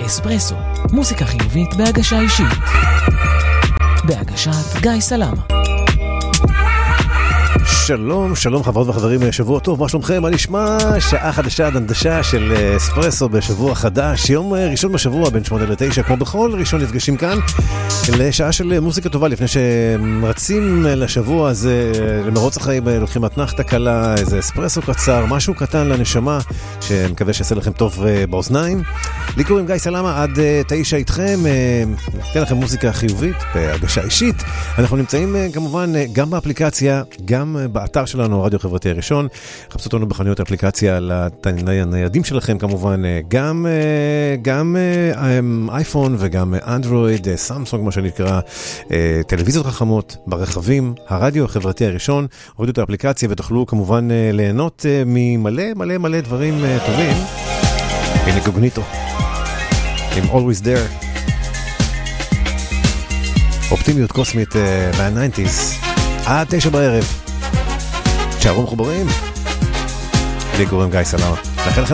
אספרסו, מוזיקה חיובית בהגשה אישית. בהגשת גיא סלמה. שלום, שלום חברות וחברים, שבוע טוב, מה שלומכם? מה נשמע? שעה חדשה, דנדשה של אספרסו בשבוע חדש, יום ראשון בשבוע בין 8 ל-9, כמו בכל ראשון נפגשים כאן לשעה של מוזיקה טובה, לפני שרצים לשבוע הזה, למרוץ החיים, לוקחים מתנחת קלה, איזה אספרסו קצר, משהו קטן לנשמה, שמקווה שיעשה לכם טוב באוזניים. לי קוראים גיא סלמה, עד 9 איתכם, ניתן לכם מוזיקה חיובית בהגשה אישית. אנחנו נמצאים כמובן גם באפליקציה, גם באתר שלנו, הרדיו חברתי הראשון. חפשו אותנו בחנויות האפליקציה לניידים שלכם כמובן, גם אייפון וגם אנדרואיד, סמסונג מה שנקרא, טלוויזיות חכמות ברכבים, הרדיו החברתי הראשון. הורידו את האפליקציה ותוכלו כמובן ליהנות ממלא מלא מלא דברים טובים. הנה קוגניטו עם Always There, אופטימיות קוסמית מה-90s עד 9 בערב. תשארו מחוברים. לי קוראים גיא סלמה. לאחל לכם